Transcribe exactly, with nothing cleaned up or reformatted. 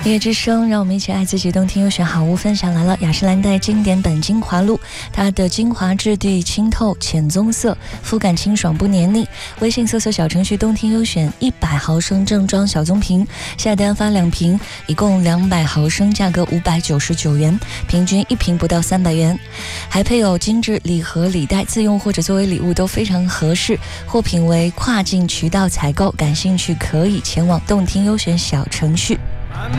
音乐之声，让我们一起爱自己，动听优选好物分享来了。雅诗兰黛经典版精华露，它的精华质地清透浅棕色，肤感清爽不黏腻。微信搜索小程序动听优选，一百毫升正装小棕瓶，下单发两瓶，一共两百毫升，价格五百九十九元，平均一瓶不到三百元。还配有精致礼盒礼袋，自用或者作为礼物都非常合适。货品为跨境渠道采购，感兴趣可以前往动听优选小程序。